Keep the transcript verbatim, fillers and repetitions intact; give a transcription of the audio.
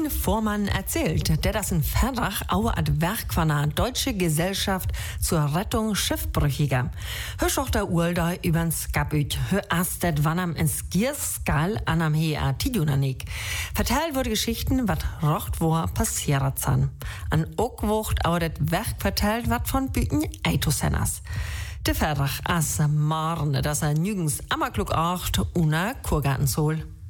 Martin Vormann erzählt, der das in Verrach auch ad Werk von einer Deutsche Gesellschaft zur Rettung Schiffbrüchiger. Hörsch auch der Urlda übers Skabüt, hör astet wannam ins Gierskal anam hea Tidunanik. Verteilt wurde Geschichten, wat rocht wo passiert san. An Ockwocht auch det Werk verteilt wat von Büten Eitosenas. De Verrach as Marne, dass er nügens ammerklug acht una Kurgarten soll.